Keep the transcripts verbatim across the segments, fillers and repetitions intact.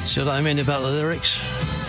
See what I mean about the lyrics?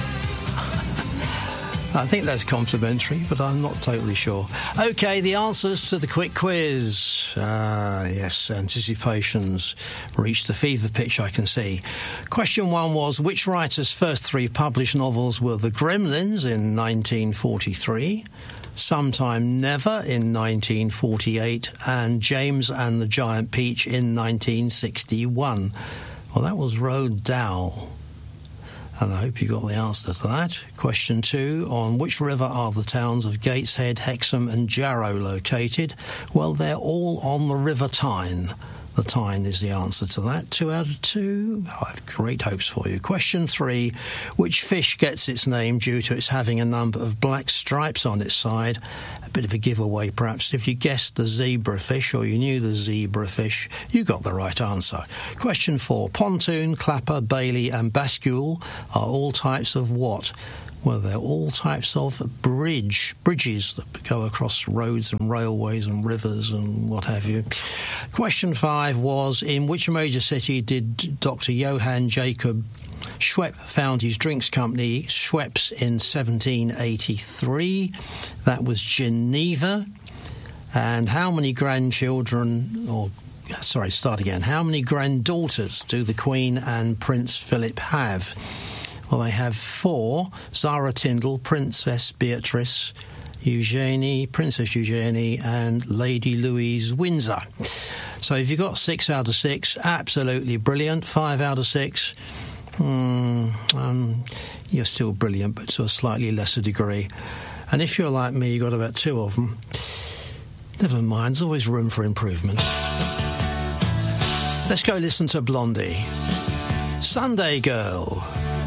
I think that's complimentary, but I'm not totally sure. OK, the answers to the quick quiz. Ah, yes, anticipations reached a fever pitch, I can see. Question one was, which writer's first three published novels were The Gremlins in nineteen forty-three, Sometime Never in nineteen forty-eight, and James and the Giant Peach in nineteen sixty-one? Well, that was Roald Dahl. And I hope you got the answer to that. Question two, on which river are the towns of Gateshead, Hexham and Jarrow located? Well, they're all on the River Tyne. The Tyne is the answer to that. Two out of two. I have great hopes for you. Question three, which fish gets its name due to its having a number of black stripes on its side? A bit of a giveaway, perhaps. If you guessed the zebrafish or you knew the zebrafish, you got the right answer. Question four, pontoon, clapper, bailey and bascule are all types of what? Well, they're all types of bridge, bridges that go across roads and railways and rivers and what have you. Question five was, in which major city did Doctor Johann Jacob Schwepp found his drinks company, Schweppes, in seventeen eighty-three? That was Geneva. And how many grandchildren, or sorry, start again. How many granddaughters do the Queen and Prince Philip have? Well, they have four: Zara Tindall, Princess Beatrice, Eugenie, Princess Eugenie, and Lady Louise Windsor. So if you got six out of six, absolutely brilliant. Five out of six, hmm, um, you're still brilliant, but to a slightly lesser degree. And if you're like me, you got about two of them. Never mind, there's always room for improvement. Let's go listen to Blondie. Sunday Girl.